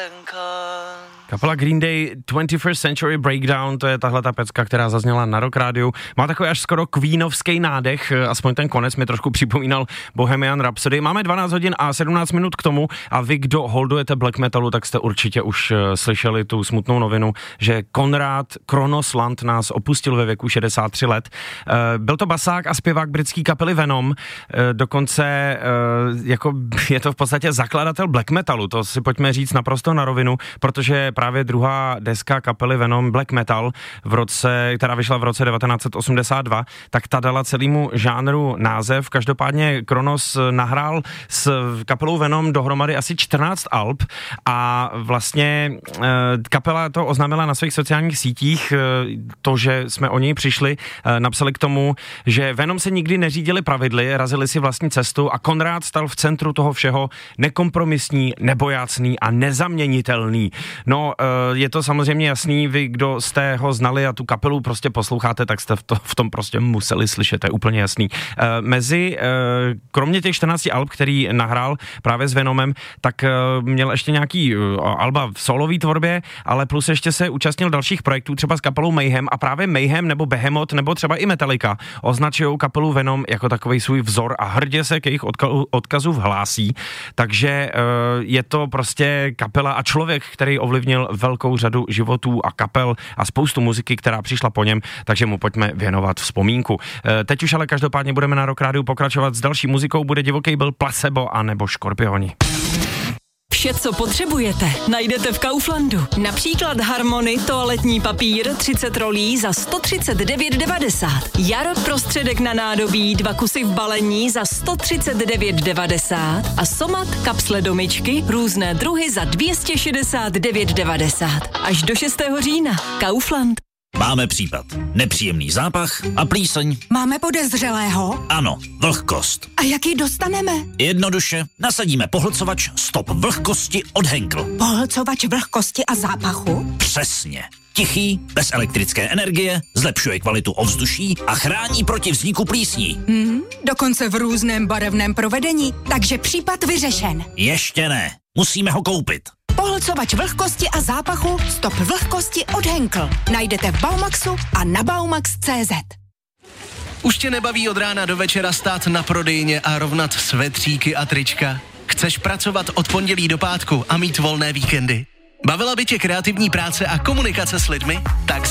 Kapela Green Day 21st Century Breakdown, to je tahle ta pecka, která zazněla na Rock Rádiu. Má takový až skoro queenovský nádech, aspoň ten konec mi trošku připomínal Bohemian Rhapsody. Máme 12 hodin a 17 minut k tomu a vy, kdo holdujete black metalu, tak jste určitě už slyšeli tu smutnou novinu, že Konrad Kronosland nás opustil ve věku 63 let. Byl to basák a zpěvák britský kapely Venom, dokonce jako je to v podstatě zakladatel black metalu, to si pojďme říct naprosto na rovinu, protože právě druhá deska kapely Venom Black Metal, která vyšla v roce 1982, tak ta dala celému žánru název. Každopádně Kronos nahrál s kapelou Venom dohromady asi 14 alb a vlastně kapela to oznámila na svých sociálních sítích, to, že jsme o něj přišli, napsali k tomu, že Venom se nikdy neřídili pravidly, razili si vlastní cestu a Konrád stal v centru toho všeho, nekompromisní, nebojácný a nezaměnitelný. No, je to samozřejmě jasný, vy, kdo jste ho znali a tu kapelu prostě posloucháte, tak jste v tom prostě museli slyšet, to je úplně jasný. Kromě těch 14 alb, který nahrál právě s Venomem, tak měl ještě nějaký alba v solový tvorbě, ale plus ještě se účastnil dalších projektů, třeba s kapelou Mayhem a právě Mayhem nebo Behemoth nebo třeba i Metallica označují kapelu Venom jako takový svůj vzor a hrdě se k jejich odkazu hlásí, takže je to prostě kapela a člověk, který ovlivnil velkou řadu životů a kapel a spoustu muziky, která přišla po něm, takže mu pojďme věnovat vzpomínku. Teď už ale každopádně budeme na Rock Rádiu pokračovat s další muzikou, bude Divoký byl, Placebo a nebo Škorpioni. Vše, co potřebujete, najdete v Kauflandu. Například Harmony toaletní papír 30 rolí za 139,90. Jar prostředek na nádobí 2 kusy v balení za 139,90 a Somat kapsle do myčky různé druhy za 269,90. Až do 6. října. Kaufland. Máme případ. Nepříjemný zápach a plíseň. Máme podezřelého? Ano, vlhkost. A jak ji dostaneme? Jednoduše, nasadíme pohlcovač Stop vlhkosti od Henkel. Pohlcovač vlhkosti a zápachu? Přesně. Tichý, bez elektrické energie, zlepšuje kvalitu ovzduší a chrání proti vzniku plísní. Dokonce v různém barevném provedení, takže případ vyřešen. Ještě ne, musíme ho koupit. Pohlcovač vlhkosti a zápachu Stop vlhkosti od Henkel. Najdete v Baumaxu a na baumax.cz. Už tě nebaví od rána do večera stát na prodejně a rovnat svetříky a trička? Chceš pracovat od pondělí do pátku a mít volné víkendy? Bavila by tě kreativní práce a komunikace s lidmi? Tak